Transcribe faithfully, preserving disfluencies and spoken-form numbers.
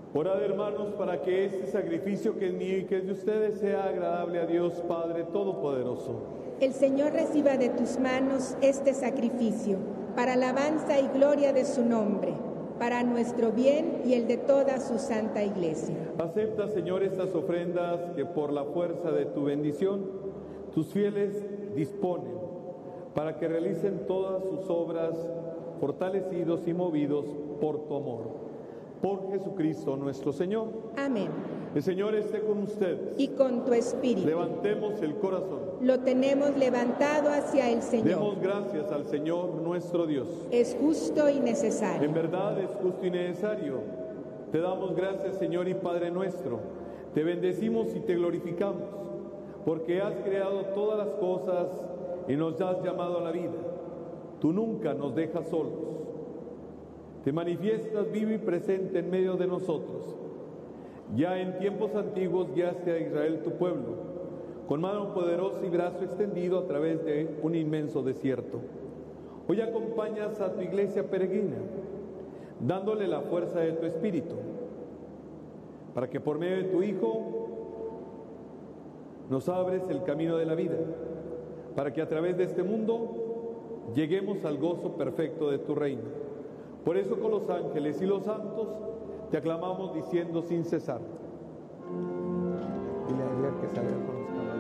Orad, hermanos, para que este sacrificio que es mío y que es de ustedes sea agradable a Dios Padre Todopoderoso. El Señor reciba de tus manos este sacrificio, para alabanza y gloria de su nombre, para nuestro bien y el de toda su santa Iglesia. Acepta, Señor, estas ofrendas que por la fuerza de tu bendición tus fieles disponen, para que realicen todas sus obras, fortalecidos y movidos por tu amor. Por Jesucristo nuestro Señor. Amén. El Señor esté con ustedes. Y con tu espíritu. Levantemos el corazón. Lo tenemos levantado hacia el Señor. Demos gracias al Señor nuestro Dios. Es justo y necesario. En verdad es justo y necesario. Te damos gracias, Señor y Padre nuestro. Te bendecimos y te glorificamos, porque has creado todas las cosas y nos has llamado a la vida. Tú nunca nos dejas solos. Te manifiestas vivo y presente en medio de nosotros. Ya en tiempos antiguos guiaste a Israel tu pueblo, con mano poderosa y brazo extendido a través de un inmenso desierto. Hoy acompañas a tu iglesia peregrina, dándole la fuerza de tu espíritu, para que por medio de tu Hijo nos abres el camino de la vida, para que a través de este mundo lleguemos al gozo perfecto de tu reino. Por eso con los ángeles y los santos te aclamamos diciendo sin cesar. Dile a Edgar que salga con